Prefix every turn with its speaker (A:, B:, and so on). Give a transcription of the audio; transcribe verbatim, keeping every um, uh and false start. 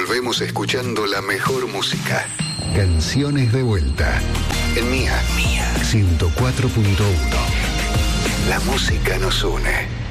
A: volvemos escuchando la mejor música. Canciones de vuelta. En Mía, Mía. ciento cuatro punto uno. La música nos une.